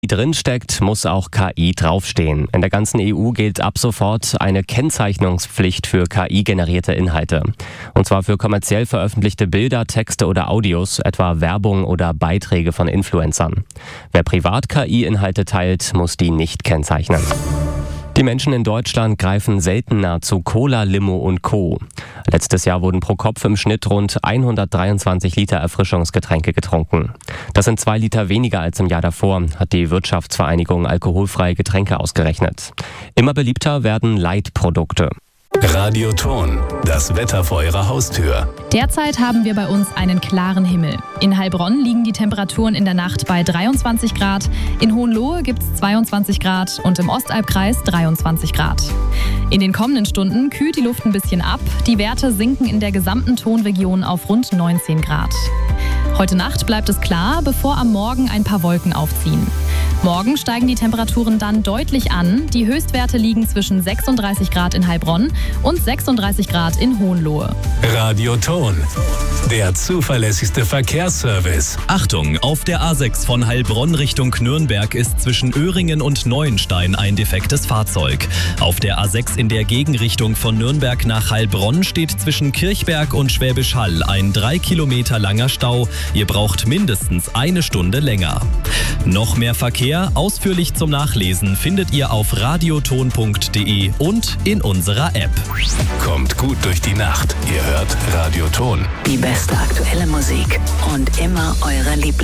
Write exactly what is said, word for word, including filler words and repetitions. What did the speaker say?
drin steckt, muss auch K I draufstehen. In der ganzen E U gilt ab sofort eine Kennzeichnungspflicht für K I-generierte Inhalte. Und zwar für kommerziell veröffentlichte Bilder, Texte oder Audios, etwa Werbung oder Beiträge von Influencern. Wer privat K I-Inhalte teilt, muss die nicht kennzeichnen. Die Menschen in Deutschland greifen seltener zu Cola, Limo und Co. Letztes Jahr wurden pro Kopf im Schnitt rund hundertdreiundzwanzig Liter Erfrischungsgetränke getrunken. Das sind zwei Liter weniger als im Jahr davor, hat die Wirtschaftsvereinigung Alkoholfreie Getränke ausgerechnet. Immer beliebter werden Light-Produkte. Radioton, das Wetter vor Ihrer Haustür. Derzeit haben wir bei uns einen klaren Himmel. In Heilbronn liegen die Temperaturen in der Nacht bei dreiundzwanzig Grad, in Hohenlohe gibt es zweiundzwanzig Grad und im Ostalbkreis dreiundzwanzig Grad. In den kommenden Stunden kühlt die Luft ein bisschen ab, die Werte sinken in der gesamten Tonregion auf rund neunzehn Grad. Heute Nacht bleibt es klar, bevor am Morgen ein paar Wolken aufziehen. Morgen steigen die Temperaturen dann deutlich an. Die Höchstwerte liegen zwischen sechsunddreißig Grad in Heilbronn und sechsunddreißig Grad in Hohenlohe. Radioton, der zuverlässigste Verkehrsservice. Achtung, auf der A sechs von Heilbronn Richtung Nürnberg ist zwischen Öhringen und Neuenstein ein defektes Fahrzeug. Auf der A sechs in der Gegenrichtung von Nürnberg nach Heilbronn steht zwischen Kirchberg und Schwäbisch Hall ein drei Kilometer langer Stau. Ihr braucht mindestens eine Stunde länger. Noch mehr Verkehr ausführlich zum Nachlesen findet ihr auf radioton punkt de und in unserer App. Kommt gut durch die Nacht. Ihr hört Radioton. Die beste aktuelle Musik und immer eure Lieblings